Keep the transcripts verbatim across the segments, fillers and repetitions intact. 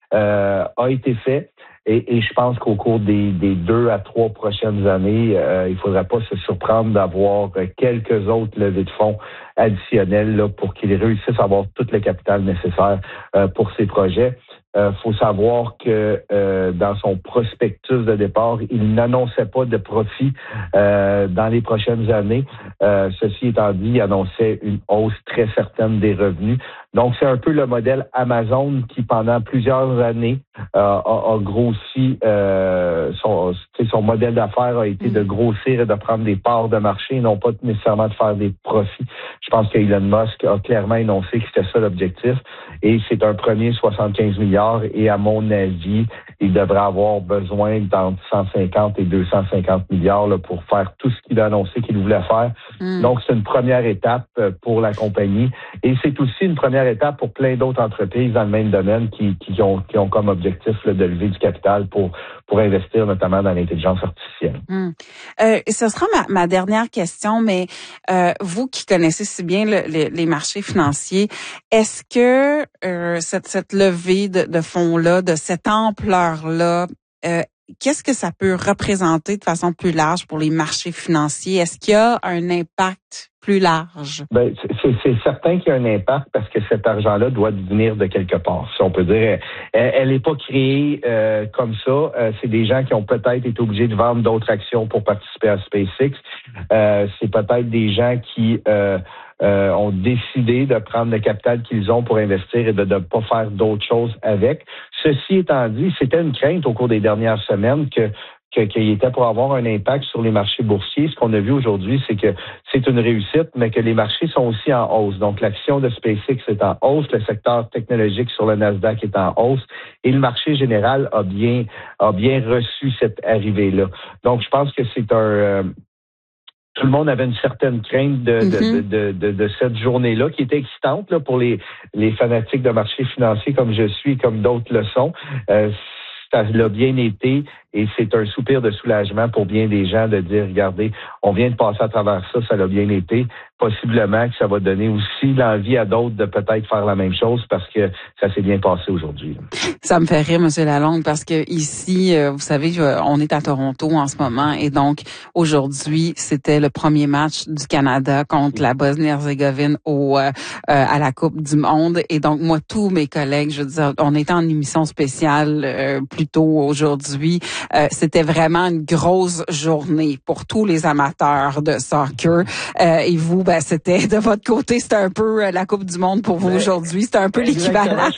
euh, a été fait. Et, et je pense qu'au cours des, des deux à trois prochaines années, euh, il ne faudra pas se surprendre d'avoir quelques autres levées de fonds additionnelles là, pour qu'ils réussissent à avoir tout le capital nécessaire euh, pour ces projets. Il euh, faut savoir que euh, dans son prospectus de départ, il n'annonçait pas de profit euh, dans les prochaines années. Euh, ceci étant dit, il annonçait une hausse très certaine des revenus. Donc, c'est un peu le modèle Amazon qui, pendant plusieurs années, euh, a, a grossi, euh, son, son modèle d'affaires a été de grossir et de prendre des parts de marché, non pas nécessairement de faire des profits. Je pense qu'Elon Musk a clairement énoncé que c'était ça l'objectif. Et c'est un premier soixante-quinze milliards et à mon avis, il devrait avoir besoin d'entre cent cinquante et deux cent cinquante milliards là, pour faire tout ce qu'il a annoncé qu'il voulait faire. Mm. Donc, c'est une première étape pour la compagnie et c'est aussi une première étape pour plein d'autres entreprises dans le même domaine qui, qui, ont, qui ont comme objectif là, de lever du capital pour, pour investir notamment dans l'intelligence artificielle. Mm. Euh, ce sera ma, ma dernière question, mais euh, vous qui connaissez si bien le, le, les marchés financiers, est-ce que euh, cette, cette levée de, de fonds-là, de cette ampleur-là, euh, qu'est-ce que ça peut représenter de façon plus large pour les marchés financiers? Est-ce qu'il y a un impact plus large? Ben, c'est, c'est certain qu'il y a un impact parce que cet argent-là doit venir de quelque part. Si on peut dire, elle n'est pas créée euh, comme ça. Euh, c'est des gens qui ont peut-être été obligés de vendre d'autres actions pour participer à SpaceX. Euh, c'est peut-être des gens qui euh, euh, ont décidé de prendre le capital qu'ils ont pour investir et de ne pas faire d'autres choses avec. Ceci étant dit, c'était une crainte au cours des dernières semaines que qu'il était pour avoir un impact sur les marchés boursiers. Ce qu'on a vu aujourd'hui, c'est que c'est une réussite, mais que les marchés sont aussi en hausse. Donc, l'action de SpaceX est en hausse, le secteur technologique sur le Nasdaq est en hausse et le marché général a bien a bien reçu cette arrivée-là. Donc, je pense que c'est un... Euh, tout le monde avait une certaine crainte de, mm-hmm. de, de, de, de cette journée-là qui était excitante là, pour les, les fanatiques de marchés financiers comme je suis et comme d'autres le sont. Euh, ça l'a bien été et c'est un soupir de soulagement pour bien des gens de dire, regardez, on vient de passer à travers ça, ça l'a bien été. Possiblement que ça va donner aussi l'envie à d'autres de peut-être faire la même chose parce que ça s'est bien passé aujourd'hui. Ça me fait rire, M. Lalonde, parce que ici, vous savez, on est à Toronto en ce moment et donc aujourd'hui, c'était le premier match du Canada contre la Bosnie-Herzégovine au euh, à la Coupe du Monde et donc moi, tous mes collègues, je veux dire, on était en émission spéciale euh, plus tôt aujourd'hui. Euh, c'était vraiment une grosse journée pour tous les amateurs de soccer euh, et vous, ben, c'était de votre côté, c'était un peu euh, la Coupe du Monde pour vous ben, aujourd'hui. C'était un peu l'équivalent.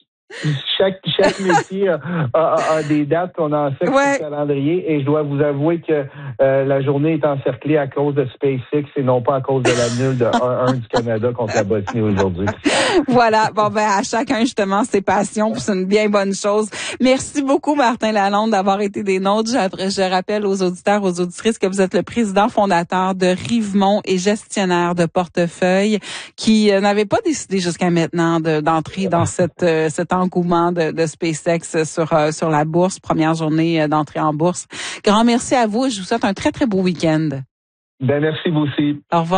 Chaque, chaque métier a, a, a des dates qu'on en sait ouais. sur le calendrier et je dois vous avouer que euh, la journée est encerclée à cause de SpaceX et non pas à cause de la nulle de un un du Canada contre la Bosnie aujourd'hui. Voilà. Bon, ben, à chacun, justement, ses passions, c'est une bien bonne chose. Merci beaucoup, Martin Lalonde, d'avoir été des nôtres. Je, je rappelle aux auditeurs, aux auditrices que vous êtes le président fondateur de Rivemont et gestionnaire de portefeuille qui euh, n'avait pas décidé jusqu'à maintenant de, d'entrer dans cette, euh, cet engouement de, de SpaceX sur, euh, sur la bourse, première journée d'entrée en bourse. Grand merci à vous et je vous souhaite un très, très beau week-end. Ben, merci vous aussi. Au revoir.